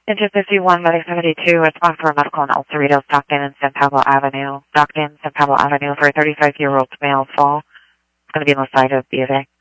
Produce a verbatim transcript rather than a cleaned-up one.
Into fifty-one by seventy-two, it's marked for a medical in El Cerrito, Stockton and San Pablo Avenue. Stockton, San Pablo Avenue for a thirty-five-year-old male fall. It's going to be on the side of B of A.